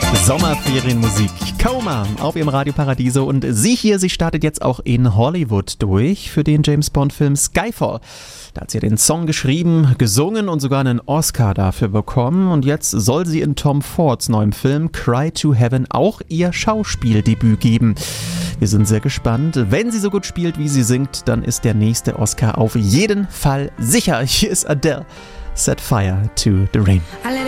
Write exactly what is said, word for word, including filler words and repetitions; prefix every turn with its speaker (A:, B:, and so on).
A: Sommerferienmusik. Coma auf ihrem Radio Paradiso. Und sie hier, sie startet jetzt auch in Hollywood durch für den James-Bond-Film Skyfall. Da hat sie den Song geschrieben, gesungen und sogar einen Oscar dafür bekommen. Und jetzt soll sie in Tom Fords neuem Film Cry to Heaven auch ihr Schauspieldebüt geben. Wir sind sehr gespannt. Wenn sie so gut spielt, wie sie singt, dann ist der nächste Oscar auf jeden Fall sicher. Hier ist Adele. Set fire to the rain.